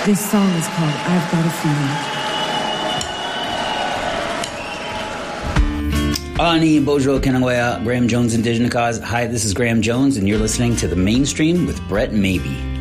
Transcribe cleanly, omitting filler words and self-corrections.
This song is called I've Got a Feeling. Ani Bojo Kanawaya, Graham Jones Indigenous Cause. Hi, this is Graham Jones, and you're listening to The Mainstream with Brett Maybe.